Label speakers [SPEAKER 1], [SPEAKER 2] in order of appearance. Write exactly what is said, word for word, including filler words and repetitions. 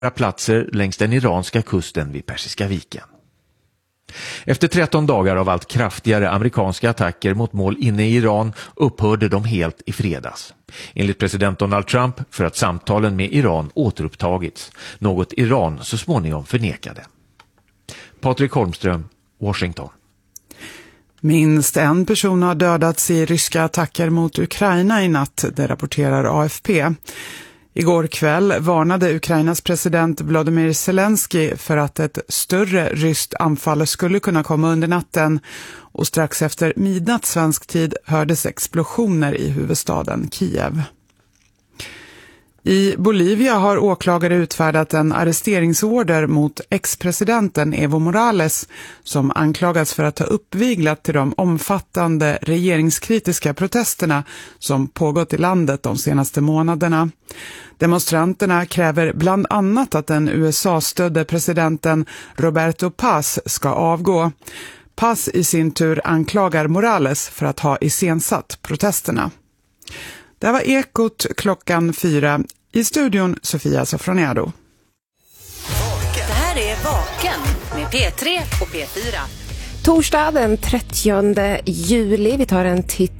[SPEAKER 1] platser längs den iranska kusten vid Persiska viken. Efter tretton dagar av allt kraftigare amerikanska attacker mot mål inne i Iran upphörde de helt i fredags. Enligt president Donald Trump för att samtalen med Iran återupptagits, något Iran så småningom förnekade. Patrik Holmström, Washington.
[SPEAKER 2] Minst en person har dödats i ryska attacker mot Ukraina i natt, det rapporterar A F P. Igår kväll varnade Ukrainas president Volodymyr Zelensky för att ett större ryskt anfall skulle kunna komma under natten, och strax efter midnatt svensk tid hördes explosioner i huvudstaden Kiev. I Bolivia har åklagare utfärdat en arresteringsorder mot ex-presidenten Evo Morales som anklagats för att ha uppviglat till de omfattande regeringskritiska protesterna som pågått i landet de senaste månaderna. Demonstranterna kräver bland annat att den U S A-stödde presidenten Roberto Paz ska avgå. Paz i sin tur anklagar Morales för att ha iscensatt protesterna. Det var Ekot klockan fyra. I studion Sofia Sofroniado.
[SPEAKER 3] Det här är Vaken med P tre och P fyra.
[SPEAKER 4] Torsdag den trettionde juli. Vi tar en titt